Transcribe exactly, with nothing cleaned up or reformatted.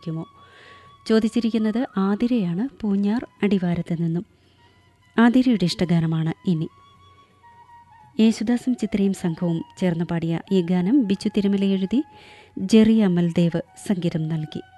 സാധിക്കുമോ? ചോദിച്ചിരിക്കുന്നത് ആതിരയാണ്, പൂഞ്ഞാർ അടിവാരത്ത് നിന്നും. ആതിരയുടെ ഇഷ്ടഗാനമാണ് ഇനി. യേശുദാസും ചിത്രയും സംഘവും ചേർന്ന് പാടിയ ഈ ഗാനം ബിച്ചു തിരുമല എഴുതി ജെറി അമൽദേവ് സംഗീതം നൽകി.